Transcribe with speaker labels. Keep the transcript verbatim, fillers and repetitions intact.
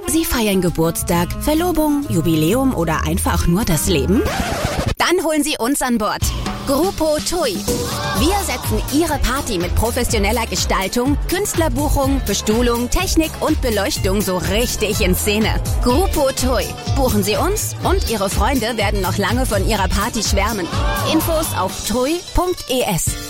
Speaker 1: Sie feiern Geburtstag, Verlobung, Jubiläum oder einfach nur das Leben? Dann holen Sie uns an Bord. Grupo Tui. Wir setzen Ihre Party mit professioneller Gestaltung, Künstlerbuchung, Bestuhlung, Technik und Beleuchtung so richtig in Szene. Grupo Tui. Buchen Sie uns und Ihre Freunde werden noch lange von Ihrer Party schwärmen. Infos auf tui punkt es.